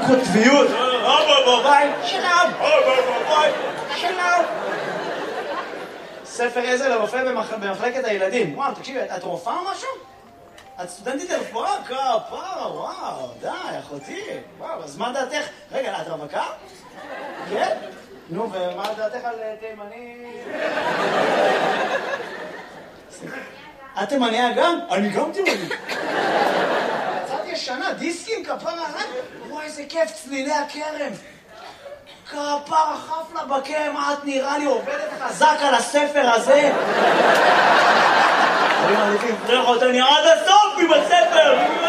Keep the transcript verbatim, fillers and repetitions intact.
קוטביות. שלום. שלום. ספר עזר לרופא במחלקת הילדים. וואו, תקשיבי, את רופאה או משהו? את סטודנטית לרפואה? כפרה, וואו, די, אחותי. וואו, אז מה דעתך? רגע, את רווקה? כן? נו, ומה דעתך על תימני? את תימניה גם? אני גם תימני. קצת ישנה, דיסקים, כפרה, וואי, איזה כיף, צלילי הכרם. כפרה, חפלה בכרם, את נראה לי עובדת חזק על הספר הזה. אני מעדיפים, פרח אותני עד הסוף מבספר.